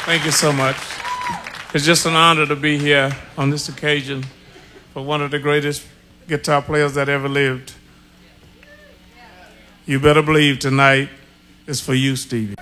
Thank you so much. It's just an honor to be here on this occasion for one of the greatest guitar players that ever lived. You better believe tonight is for you, Stevie.